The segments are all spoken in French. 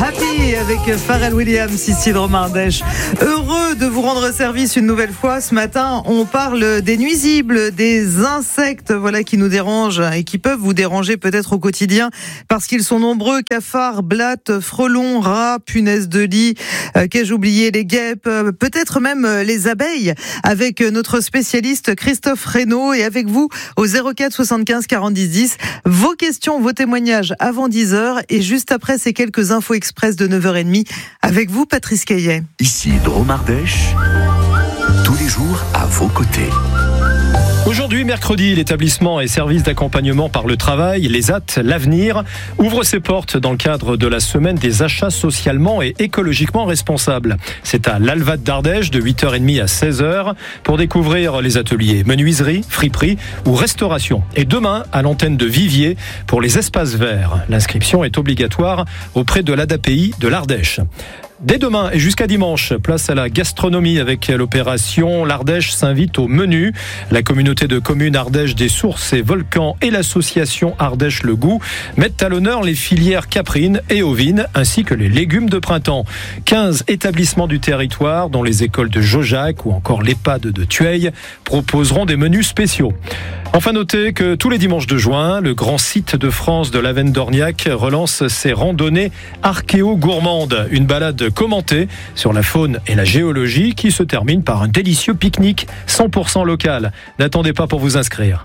Happy avec Pharrell Williams, ici de Romardèche. Heureux de vous rendre service une nouvelle fois. Ce matin, on parle des nuisibles, des insectes, voilà, qui nous dérangent et qui peuvent vous déranger peut-être au quotidien parce qu'ils sont nombreux. Cafards, blattes, frelons, rats, punaises de lit, qu'ai-je oublié, les guêpes, peut-être même les abeilles, avec notre spécialiste Christophe Reynaud et avec vous au 04 75 40 10 10. Vos questions, vos témoignages avant 10h et juste après ces quelques infos express de 9h30 avec vous, Patrice Caillet. Ici Dromardèche, tous les jours à vos côtés. Aujourd'hui, mercredi, l'établissement et services d'accompagnement par le travail, les AT, l'avenir, ouvre ses portes dans le cadre de la semaine des achats socialement et écologiquement responsables. C'est à l'Alvat d'Ardèche de 8h30 à 16h pour découvrir les ateliers menuiserie, friperie ou restauration. Et demain, à l'antenne de Vivier pour les espaces verts. L'inscription est obligatoire auprès de l'ADAPI de l'Ardèche. Dès demain et jusqu'à dimanche, place à la gastronomie avec l'opération L'Ardèche s'invite au menu. La communauté de communes Ardèche des Sources et Volcans et l'association Ardèche Le Goût mettent à l'honneur les filières caprines et ovines ainsi que les légumes de printemps. 15 établissements du territoire, dont les écoles de Jaujac ou encore l'EHPAD de Tueil, proposeront des menus spéciaux. Enfin, notez que tous les dimanches de juin, le grand site de France de l'Avenne d'Orniac relance ses randonnées archéo-gourmandes. Une balade commentée sur la faune et la géologie qui se termine par un délicieux pique-nique 100% local. N'attendez pas pour vous inscrire.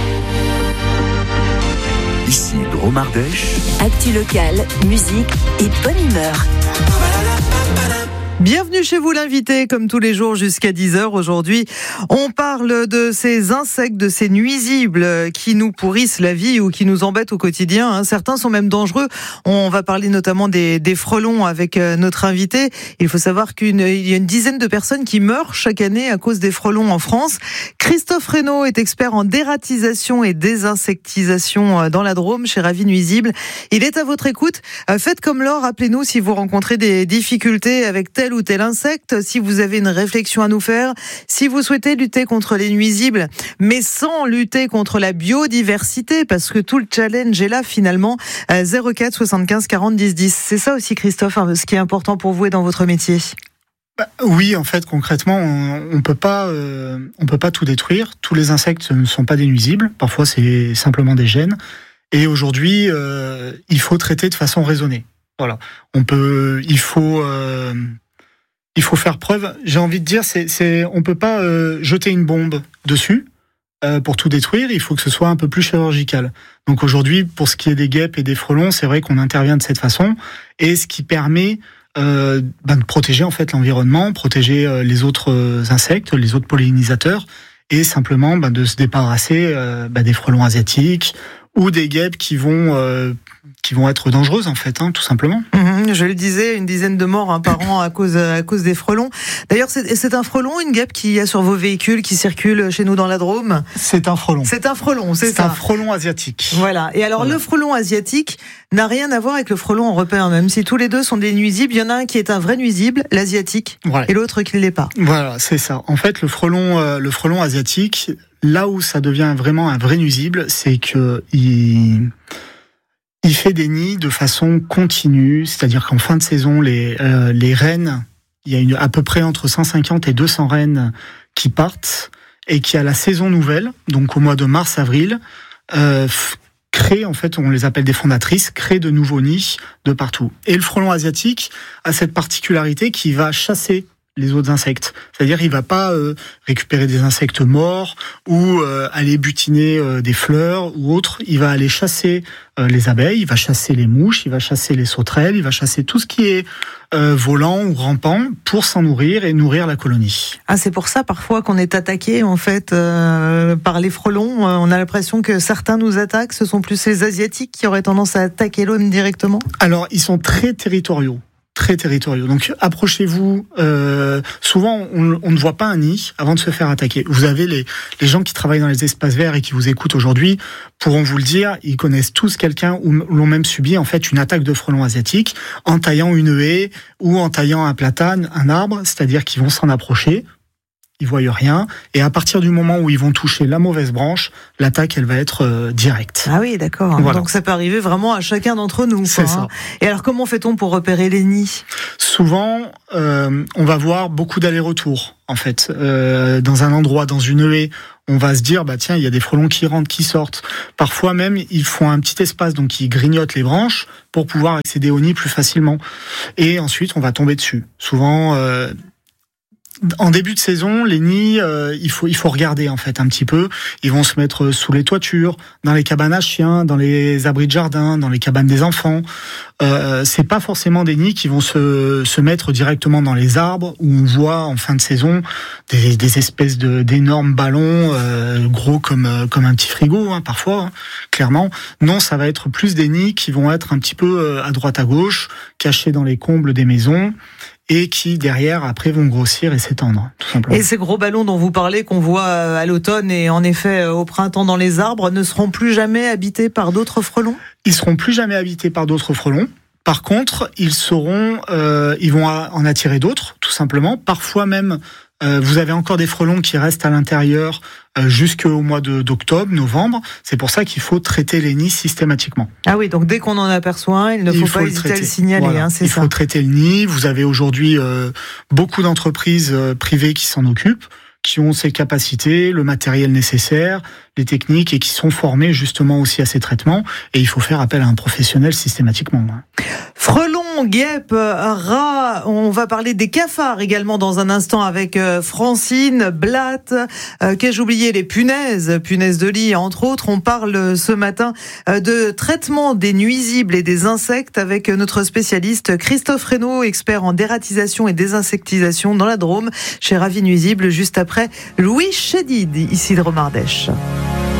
Ici Dromardèche. Actu locale, musique et bonne humeur. Bienvenue chez vous l'invité, comme tous les jours jusqu'à 10h. Aujourd'hui, on parle de ces insectes, de ces nuisibles qui nous pourrissent la vie ou qui nous embêtent au quotidien. Certains sont même dangereux. On va parler notamment des frelons avec notre invité. Il faut savoir qu'il y a une dizaine de personnes qui meurent chaque année à cause des frelons en France. Christophe Reynaud est expert en dératisation et désinsectisation dans la Drôme chez Ravi Nuisibles. Il est à votre écoute. Faites comme Laure, appelez-nous si vous rencontrez des difficultés avec tel ou tel insecte, si vous avez une réflexion à nous faire, si vous souhaitez lutter contre les nuisibles, mais sans lutter contre la biodiversité, parce que tout le challenge est là finalement. 04 75 40 10 10. C'est ça aussi, Christophe, ce qui est important pour vous et dans votre métier. Oui, en fait, concrètement, on peut pas tout détruire. Tous les insectes ne sont pas des nuisibles. Parfois, c'est simplement des gènes. Et aujourd'hui, il faut traiter de façon raisonnée. Voilà. Il faut faire preuve. J'ai envie de dire, on peut pas jeter une bombe dessus pour tout détruire. Il faut que ce soit un peu plus chirurgical. Donc aujourd'hui, pour ce qui est des guêpes et des frelons, c'est vrai qu'on intervient de cette façon, et ce qui permet de protéger en fait l'environnement, protéger les autres insectes, les autres pollinisateurs, et simplement de se débarrasser des frelons asiatiques ou des guêpes qui vont être dangereuses en fait, tout simplement. Je le disais, une dizaine de morts par an à cause des frelons. D'ailleurs, c'est un frelon, une guêpe qu'il y a sur vos véhicules qui circulent chez nous dans la Drôme. C'est un frelon. C'est un frelon, c'est ça. C'est un frelon asiatique. Voilà. Et alors, Le frelon asiatique n'a rien à voir avec le frelon européen, même si tous les deux sont des nuisibles. Il y en a un qui est un vrai nuisible, l'asiatique, voilà, et l'autre qui ne l'est pas. Voilà, c'est ça. En fait, le frelon asiatique, là où ça devient vraiment un vrai nuisible, c'est que il fait des nids de façon continue, c'est-à-dire qu'en fin de saison, les reines, il y a à peu près entre 150 et 200 reines qui partent, et qui à la saison nouvelle, donc au mois de mars-avril, créent, en fait, on les appelle des fondatrices, créent de nouveaux nids de partout. Et le frelon asiatique a cette particularité qu'il va chasser les autres insectes. C'est-à-dire, il va pas récupérer des insectes morts ou aller butiner des fleurs ou autres. Il va aller chasser les abeilles, il va chasser les mouches, il va chasser les sauterelles, il va chasser tout ce qui est volant ou rampant pour s'en nourrir et nourrir la colonie. C'est pour ça parfois qu'on est attaqué en fait par les frelons. On a l'impression que certains nous attaquent. Ce sont plus les Asiatiques qui auraient tendance à attaquer l'homme directement. Alors, ils sont très territoriaux. Donc approchez-vous. Souvent, on ne voit pas un nid avant de se faire attaquer. Vous avez les gens qui travaillent dans les espaces verts et qui vous écoutent aujourd'hui pourront vous le dire. Ils connaissent tous quelqu'un ou l'ont même subi en fait une attaque de frelons asiatiques en taillant une haie ou en taillant un platane, un arbre. C'est-à-dire qu'ils vont s'en approcher. ils voient rien. Et à partir du moment où ils vont toucher la mauvaise branche, l'attaque, elle va être directe. Ah oui, d'accord. Voilà. Donc ça peut arriver vraiment à chacun d'entre nous. C'est quoi, ça. hein. Et alors comment fait-on pour repérer les nids ? Souvent, on va voir beaucoup d'allers-retours. En fait, dans un endroit, dans une haie, on va se dire, tiens, il y a des frelons qui rentrent, qui sortent. Parfois même, ils font un petit espace, donc ils grignotent les branches pour pouvoir accéder au nid plus facilement. Et ensuite, on va tomber dessus. Souvent, en début de saison, les nids, il faut regarder en fait un petit peu. Ils vont se mettre sous les toitures, dans les cabanes à chiens, dans les abris de jardin, dans les cabanes des enfants. C'est pas forcément des nids qui vont se mettre directement dans les arbres où on voit en fin de saison des espèces d'énormes ballons gros comme un petit frigo parfois, clairement. Non, ça va être plus des nids qui vont être un petit peu à droite à gauche, cachés dans les combles des maisons, et qui, derrière, après, vont grossir et s'étendre, tout simplement. Et ces gros ballons dont vous parlez, qu'on voit à l'automne et en effet au printemps dans les arbres, ne seront plus jamais habités par d'autres frelons ? Ils seront plus jamais habités par d'autres frelons. Par contre, ils vont en attirer d'autres, tout simplement. Parfois même, vous avez encore des frelons qui restent à l'intérieur jusqu'au mois d'octobre, novembre. C'est pour ça qu'il faut traiter les nids systématiquement. Ah oui, donc dès qu'on en aperçoit un, il ne faut pas hésiter à le signaler. Voilà. C'est ça. Il faut traiter le nid. Vous avez aujourd'hui beaucoup d'entreprises privées qui s'en occupent, qui ont ces capacités, le matériel nécessaire, les techniques et qui sont formés justement aussi à ces traitements. Et il faut faire appel à un professionnel systématiquement. Frelons, guêpes, rats, on va parler des cafards également dans un instant avec Francine, Blatte, qu'ai-je oublié, les punaises de lit entre autres. On parle ce matin de traitement des nuisibles et des insectes avec notre spécialiste Christophe Reynaud, expert en dératisation et désinsectisation dans la Drôme chez Ravi Nuisible, juste après Louis Chédid, ici de Romardèche.